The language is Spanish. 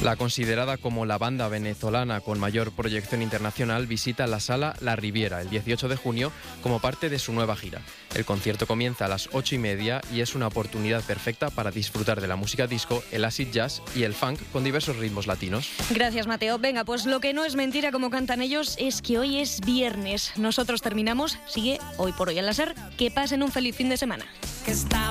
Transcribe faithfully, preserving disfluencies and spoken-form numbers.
La considerada como la banda venezolana con mayor proyección internacional visita la Sala La Riviera el dieciocho de junio como parte de su nueva gira. El concierto comienza a las ocho y media y es una oportunidad perfecta para disfrutar de la música disco, el acid jazz y el funk con diversos ritmos latinos. Gracias, Mateo. Venga, pues lo que no es mentira, como cantan ellos, es que hoy es viernes. Nosotros terminamos. Sigue Hoy por Hoy al Láser. Que pasen un feliz fin de semana. Que está